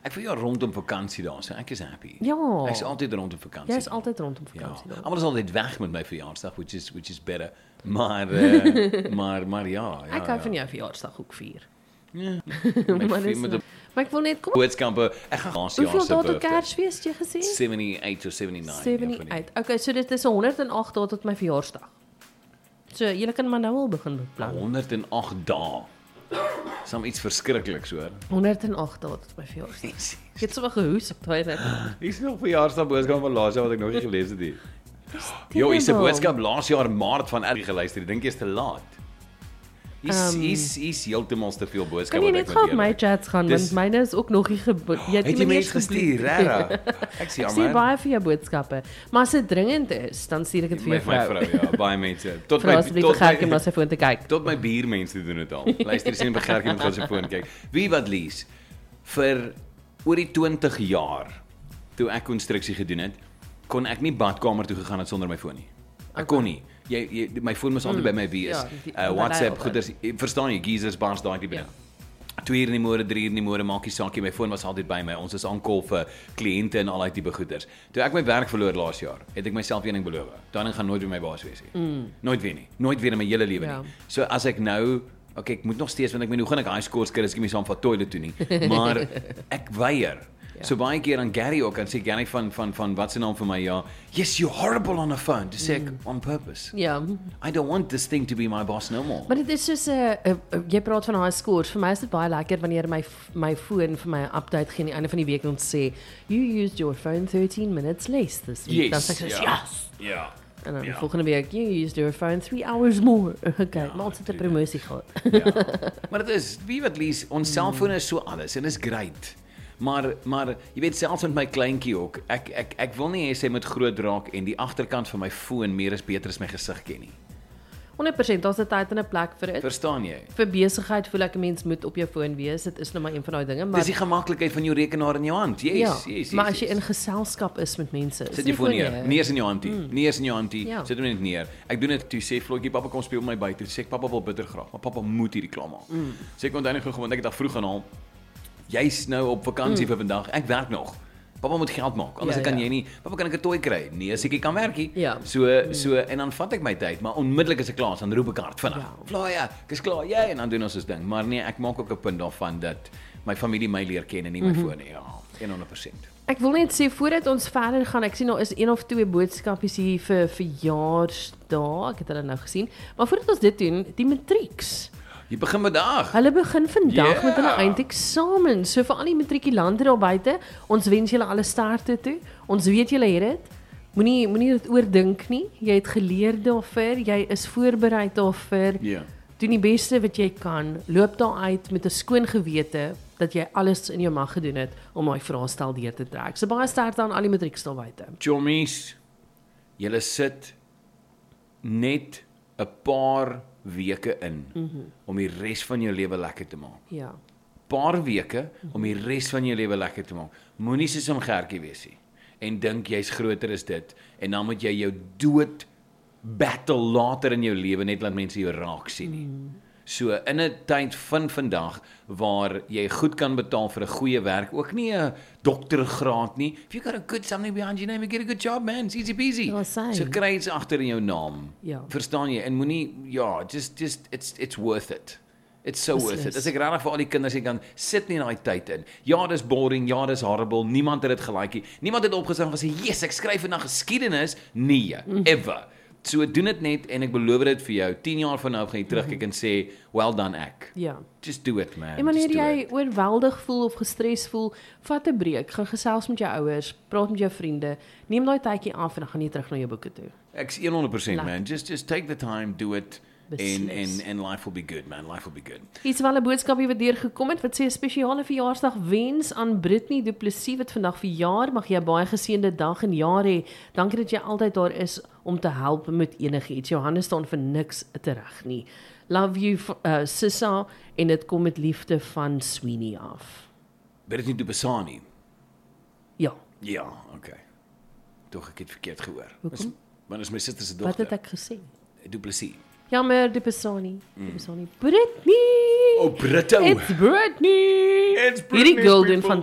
Ek voel jou rondom vakansie daar, so ek is happy. Ja. Ek is altyd rondom vakansie. Jy is altyd rondom Ja, vakansie daar. almal is altyd weg met my verjaarsdag, which is better. Maar maar ja. Ek hou van jou verjaarsdag ook vier. Ja. Maar ek wil net kom. Boodskappe. Ek gaan laas jaar Hoeveel se dae tot birthday. Kersfees jy gesê? 78 of 79. 78. Okay, so dit is 108 dae tot my verjaarsdag. So julle kan maar nou al begin beplan. 108 dae. Sam iets verskrikliks hoor. 108 dae tot my verjaarsdag. Ek het sommer gehoes op daai net. Hier's nog verjaarsdag boodskap van laas jaar wat ek nog nie gelees het nie. Jo, is 'n boodskap laas jaar Maart van RG geluister. Ek dink jy's te laat. Is heeltemal te veel boodskappe Kan jy net gou op my chats gaan want myne is ook nog nie het jy mens gestuur, rara. Ek sê jammer. Ek sê baie vir jou boodskappe, maar as dit dringend is, dan stuur ek dit vir jou My vrou, ja, baie mense. Tot my Gertjie maar sy foon te kyk. Tot my buurmense doen dit al. Luister, sien by Gertjie met gaan sy foon kyk. Wie wat lees vir oor die 20 jaar toe ek konstruksie gedoen het, kon ek nie badkamer toe gegaan het sonder my foon nie. Ek kon nie. My foon was altyd by my wees. WhatsApp, goeders, verstaan jy, geezers, bars, daai tipe ding. 2 uur in die môre, 3 uur in die môre, maak nie saak nie, my foon was altyd by my. Ons is aankol vir kliënte en al daai tipe goeders. Toe ek my werk verloor laas jaar, het ek myself een ding beloof. Daarin gaan nooit weer my baas wees nie. Nooit weer nie. Nooit weer in my hele lewe nie. So as ek nou, okay, ek moet nog steeds want ek hoe gaan ek high scores kry as ek nie saam van toilet toe nie. Maar ek weier. So baie keer aan Gary ook, en sê Gary van wat se naam vir my, ja, yes, you're horrible on a phone, to say on purpose. Ja. I don't want this thing to be my boss no more. Maar dit is soos jy praat van high scores. Vir my is dit baie lekker wanneer my foon vir my 'n update gee aan die einde van die week en ons sê you used your phone 13 minutes less this week. Dan sê ek yes. Ja. En dan volgende week you used your phone 3 hours more. Okay, maar ons het 'n promosie gehad. Ja. Maar dit is wie wat lees, ons selfone is so alles en is great. Maar jy weet selfs met my kleintjie ook. Ek wil nie hê sy moet groot raak en die agterkant van my foon meer as beter as my gesig ken nie. 100%, daar's 'n tyd en 'n plek vir dit. Verstaan jy? Vir besigheid voel ek 'n mens moet op jou foon wees. Dit is nou maar een van daai dinge, maar dis die gemaklikheid van jou rekenaar in jou hand. Yes. Maar as jy in geselskap is met mense, sit jy foon neer. Nie eens in jou handie. Nie eens in jou handie. Sit hom net neer. Ek doen dit toe sê Floetjie, pappa kom speel met my buite. Sê ek pappa wil bitter graag, maar pappa moet hierdie klaar maak. Sê ek onthou net gou want ek het dag vroeg gaan haal. Jy's nou op vakansie vir vandag. Ek werk nog. Pappa moet geld maak. Anders kan jy nie. Pappa, kan ek 'n toy kry? Nee, as ek kan werk nie. Ja. So en dan vat ek my tyd, maar onmiddellik as ek klaar is, dan roep ek hard vinnig. Vlaaia, ek is klaar. Jy en dan doen ons ons ding. Maar nee, ek maak ook 'n punt daarvan dat my familie my leer ken en nie my foon nie. Ja, 100%. Ek wil net sê voordat ons verder gaan, ek sien nou is 1 of 2 boodskapies hier vir verjaarsdae. Ek het hulle nou gesien. Maar voordat ons dit doen, die matrieks. Jy begin vandag. Hulle begin vandag met hulle eindeksamen. So vir al die matrikulante daar buite, ons wens julle alle sterkte toe. Ons weet julle het dit. Moenie dit oordink nie. Jy het geleer daarvoor, jy is voorberei daarvoor. Doen die beste wat jy kan. Loop daar uit met 'n skoon gewete dat jy alles in jou mag gedoen het om daai vraestel deur te trek. So baie sterkte aan al die matrieks daar buite. Chommies, julle sit net 'n paar weke in om die res van jou lewe lekker te maak. Ja. Paar weke om die res van jou lewe lekker te maak. Moenie soos 'n Gertjie wees nie en dink jy's groter as dit en dan moet jy jou dood battle later in jou lewe net laat mense jou raak sien nie. So in 'n tyd van vandag waar jy goed kan betaal vir 'n goeie werk, ook nie 'n doktergraad nie. If you got a good something behind your name, you get a good job, man. It's easy peasy. So kry iets agter in jou naam. Ja. Verstaan jy? En moenie just it's worth it. It's so worth it. As ek regtig vir al die kinders kan sit nie in daai tyd in. Ja, dis boring, ja, dis horrible. Niemand het dit gelike nie. Niemand het opgesit en gesê, "Yes, ek skryf vandag geskiedenis." Nee, ever. So doen dit net en ek beloof dit vir jou. 10 jaar van nou gaan jy terugkyk en sê, "Well done ek." Ja. Just do it, man. En wanneer jy oorweldig voel of gestres voel, vat 'n breek, gaan gesels met jou ouers, praat met jou vriende, neem daai tydjie af en dan gaan jy terug na jou boeke toe. Ek's 100% man. Just take the time, do it. And life will be good, man. Life will be good. Iets wel 'n boodskapie wat deurgekom het wat sê 'n spesiale verjaarsdag wens aan Britney Du Plessis wat vandag verjaar. Mag jy 'n baie geseënde dag en jaar hê. Dankie dat jy altyd daar is om te help met enigiets. Jou hande staan vir niks terug nie. Love you Sissa en dit kom met liefde van Sweeney af. Britney Du Plessis. Ja. Ja, okay. Tog ek het verkeerd gehoor. Want is my suster se dogter. Wat het ek gesê? Du Plessis. Jammer, Du Plessis. Britney. Oh, Britto. It's Britney. It's Britney. Hierdie Golden van